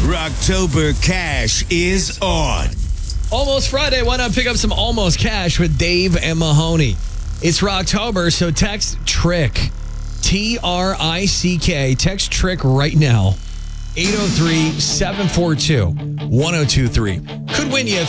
Rocktober Cash is on. Almost Friday. Why not pick up some almost cash with Dave and Mahoney? It's Rocktober, so text TRICK. TRICK. Text TRICK right now. 803-742-1023. Could win you